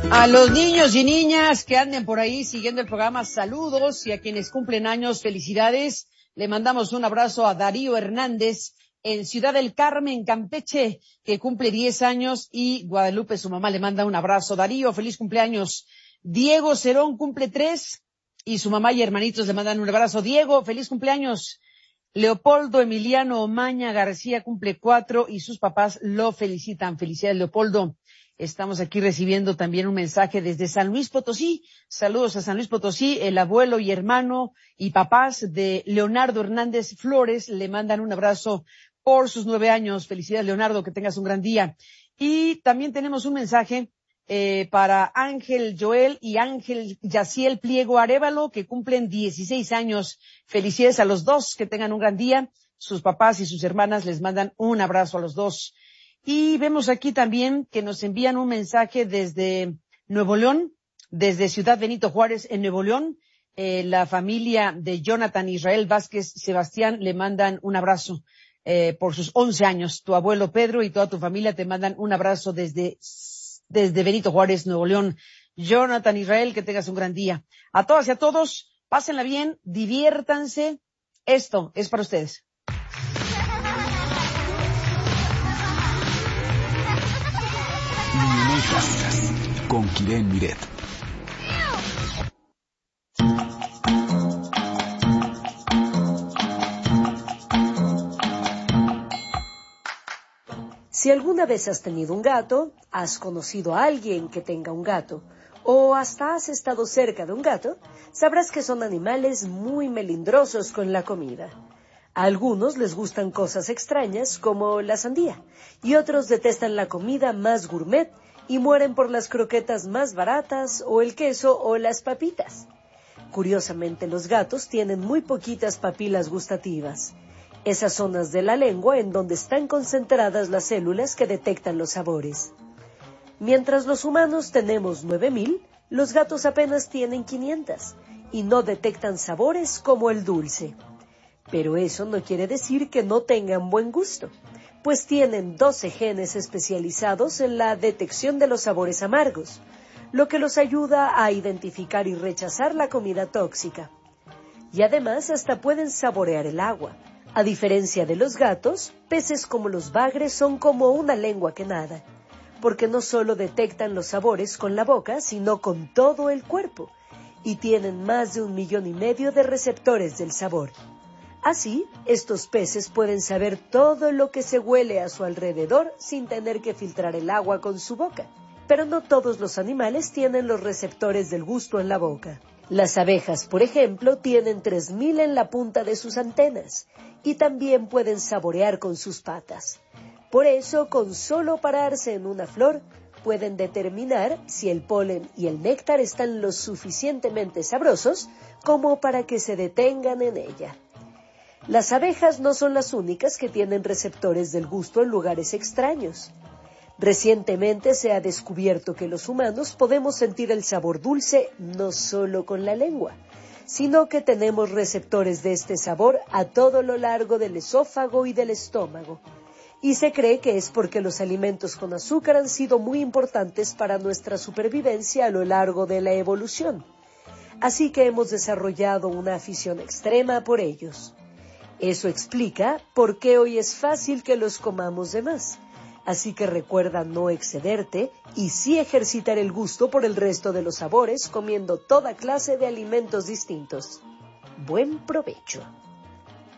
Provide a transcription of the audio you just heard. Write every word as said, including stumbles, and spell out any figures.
A los niños y niñas que anden por ahí siguiendo el programa, saludos, y a quienes cumplen años, felicidades. Le mandamos un abrazo a Darío Hernández en Ciudad del Carmen, Campeche, que cumple diez años, y Guadalupe, su mamá, le manda un abrazo. Darío, feliz cumpleaños. Diego Cerón cumple tres y su mamá y hermanitos le mandan un abrazo. Diego, feliz cumpleaños. Leopoldo Emiliano Omaña García cumple cuatro y sus papás lo felicitan. Felicidades, Leopoldo. Estamos aquí recibiendo también un mensaje desde San Luis Potosí. Saludos a San Luis Potosí. El abuelo y hermano y papás de Leonardo Hernández Flores le mandan un abrazo por sus nueve años. Felicidades, Leonardo, que tengas un gran día. Y también tenemos un mensaje eh, para Ángel Joel y Ángel Yaciel Pliego Arévalo, que cumplen dieciséis años. Felicidades a los dos, que tengan un gran día. Sus papás y sus hermanas les mandan un abrazo a los dos. Y vemos aquí también que nos envían un mensaje desde Nuevo León, desde Ciudad Benito Juárez, en Nuevo León. Eh, la familia de Jonathan Israel Vázquez Sebastián le mandan un abrazo eh, por sus once años. Tu abuelo Pedro y toda tu familia te mandan un abrazo desde, desde Benito Juárez, Nuevo León. Jonathan Israel, que tengas un gran día. A todas y a todos, pásenla bien, diviértanse. Esto es para ustedes. Con Kiren Miret. Si alguna vez has tenido un gato, has conocido a alguien que tenga un gato, o hasta has estado cerca de un gato, sabrás que son animales muy melindrosos con la comida. A algunos les gustan cosas extrañas como la sandía, y otros detestan la comida más gourmet y mueren por las croquetas más baratas o el queso o las papitas. Curiosamente, los gatos tienen muy poquitas papilas gustativas, esas zonas de la lengua en donde están concentradas las células que detectan los sabores. Mientras los humanos tenemos nueve mil, los gatos apenas tienen quinientas y no detectan sabores como el dulce. Pero eso no quiere decir que no tengan buen gusto, pues tienen doce genes especializados en la detección de los sabores amargos, lo que los ayuda a identificar y rechazar la comida tóxica. Y además hasta pueden saborear el agua. A diferencia de los gatos, peces como los bagres son como una lengua que nada, porque no solo detectan los sabores con la boca, sino con todo el cuerpo, y tienen más de un millón y medio de receptores del sabor. Así, estos peces pueden saber todo lo que se huele a su alrededor sin tener que filtrar el agua con su boca. Pero no todos los animales tienen los receptores del gusto en la boca. Las abejas, por ejemplo, tienen tres mil en la punta de sus antenas y también pueden saborear con sus patas. Por eso, con solo pararse en una flor, pueden determinar si el polen y el néctar están lo suficientemente sabrosos como para que se detengan en ella. Las abejas no son las únicas que tienen receptores del gusto en lugares extraños. Recientemente se ha descubierto que los humanos podemos sentir el sabor dulce no solo con la lengua, sino que tenemos receptores de este sabor a todo lo largo del esófago y del estómago. Y se cree que es porque los alimentos con azúcar han sido muy importantes para nuestra supervivencia a lo largo de la evolución. Así que hemos desarrollado una afición extrema por ellos. Eso explica por qué hoy es fácil que los comamos de más. Así que recuerda no excederte y sí ejercitar el gusto por el resto de los sabores comiendo toda clase de alimentos distintos. Buen provecho.